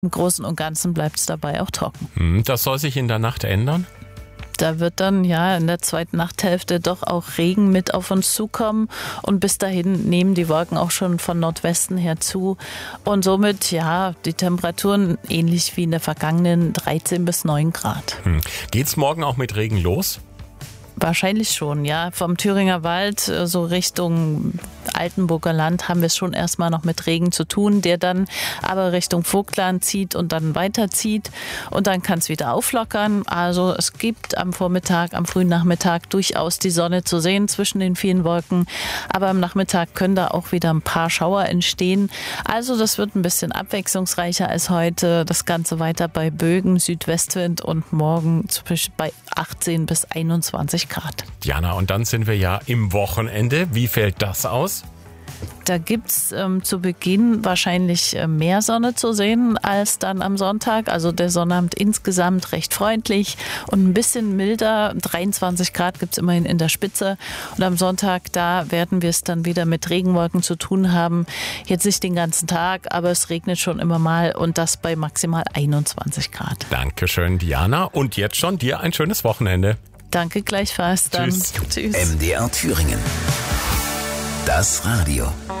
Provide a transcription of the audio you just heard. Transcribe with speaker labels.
Speaker 1: Im Großen und Ganzen bleibt es dabei auch trocken.
Speaker 2: Das soll sich in der Nacht ändern?
Speaker 1: Da wird dann in der zweiten Nachthälfte doch auch Regen mit auf uns zukommen und bis dahin nehmen die Wolken auch schon von Nordwesten her zu und somit die Temperaturen ähnlich wie in der vergangenen 13 bis 9 Grad.
Speaker 2: Geht's morgen auch mit Regen los?
Speaker 1: Wahrscheinlich schon, ja. Vom Thüringer Wald so Richtung Altenburger Land haben wir es schon erstmal noch mit Regen zu tun, der dann aber Richtung Vogtland zieht und dann weiterzieht und dann kann es wieder auflockern. Also es gibt am Vormittag, am frühen Nachmittag durchaus die Sonne zu sehen zwischen den vielen Wolken, aber am Nachmittag können da auch wieder ein paar Schauer entstehen. Also das wird ein bisschen abwechslungsreicher als heute. Das Ganze weiter bei Bögen, Südwestwind und morgen bei 18 bis 21 Grad.
Speaker 2: Diana, und dann sind wir ja im Wochenende. Wie fällt das aus?
Speaker 1: Da gibt's zu Beginn wahrscheinlich mehr Sonne zu sehen als dann am Sonntag. Also der Sonnabend insgesamt recht freundlich und ein bisschen milder. 23 Grad gibt's immerhin in der Spitze. Und am Sonntag, da werden wir es dann wieder mit Regenwolken zu tun haben. Jetzt nicht den ganzen Tag, aber es regnet schon immer mal und das bei maximal 21 Grad.
Speaker 2: Dankeschön, Diana. Und jetzt schon dir ein schönes Wochenende.
Speaker 1: Danke gleichfalls. Dann.
Speaker 2: Tschüss.
Speaker 1: Tschüss.
Speaker 3: MDR Thüringen. Das Radio.